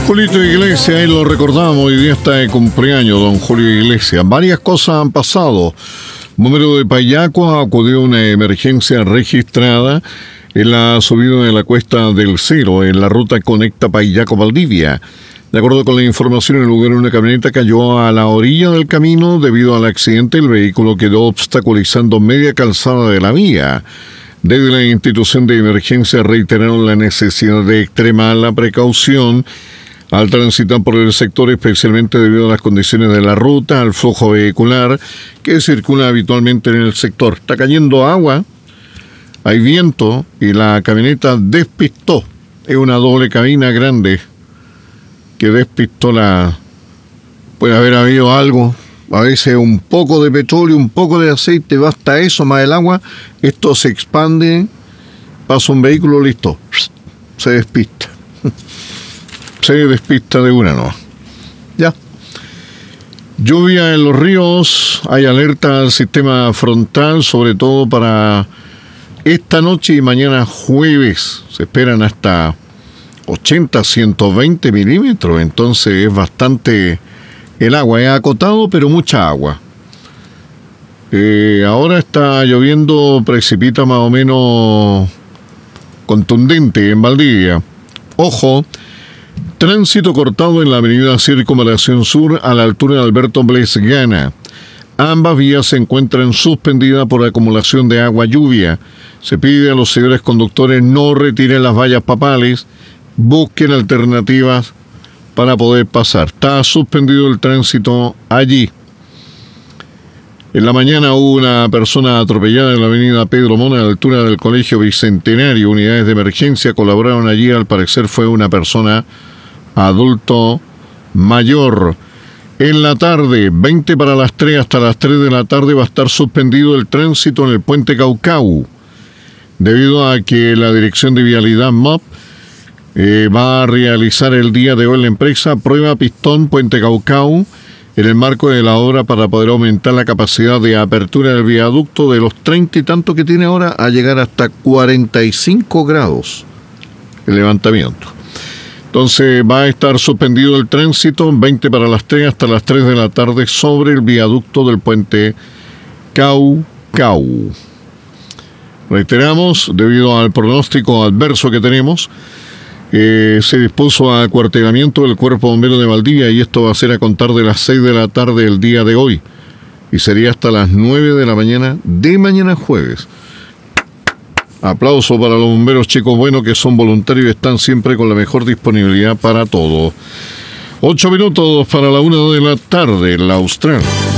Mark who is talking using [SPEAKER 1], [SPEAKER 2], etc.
[SPEAKER 1] Julito Iglesias, ahí lo recordamos, hoy día está de cumpleaños, don Julio Iglesias. Varias cosas han pasado. Bombero de Payaco acudió a una emergencia registrada en la subida de la Cuesta del Cero, en la ruta conecta Payaco-Valdivia. De acuerdo con la información, en el lugar una camioneta cayó a la orilla del camino. Debido al accidente, el vehículo quedó obstaculizando media calzada de la vía. Desde la institución de emergencia reiteraron la necesidad de extremar la precaución al transitar por el sector, especialmente debido a las condiciones de la ruta, al flujo vehicular que circula habitualmente en el sector. Está cayendo agua, hay viento y la camioneta despistó. Es una doble cabina grande que despistó la... Puede haber habido algo, a veces un poco de petróleo, un poco de aceite, basta eso, más el agua. Esto se expande, pasa un vehículo, listo, se despista. Se despista de una, ¿no? Ya. Lluvia en los ríos, hay alerta al sistema frontal, sobre todo para esta noche y mañana jueves. Se esperan hasta 80, 120 milímetros, entonces es bastante... El agua es acotado, pero mucha agua. Ahora está lloviendo, precipita más o menos contundente en Valdivia. Ojo, tránsito cortado en la avenida Circunvalación Sur a la altura de Alberto Blesgana. Ambas vías se encuentran suspendidas por acumulación de agua lluvia. Se pide a los señores conductores no retiren las vallas papales, busquen alternativas para poder pasar. Está suspendido el tránsito allí. En la mañana hubo una persona atropellada en la avenida Pedro Mona, a la altura del Colegio Bicentenario. Unidades de emergencia colaboraron allí. Al parecer fue una persona adulto mayor. En la tarde, 20 para las 3 hasta las 3 de la tarde, va a estar suspendido el tránsito en el puente Caucau, debido a que la Dirección de Vialidad MOP va a realizar el día de hoy la empresa prueba pistón Puente Caucau en el marco de la obra para poder aumentar la capacidad de apertura del viaducto de los 30 y tanto que tiene ahora a llegar hasta 45 grados el levantamiento. Entonces va a estar suspendido el tránsito 20 para las 3 hasta las 3 de la tarde sobre el viaducto del Puente Caucau. Reiteramos, debido al pronóstico adverso que tenemos, se dispuso a acuartelamiento del Cuerpo Bombero de Valdivia, y esto va a ser a contar de las 6 de la tarde del día de hoy y sería hasta las 9 de la mañana de mañana jueves. Aplauso para los bomberos, chicos buenos, que son voluntarios y están siempre con la mejor disponibilidad para todo. 8 minutos para la 1 de la tarde, la Austral.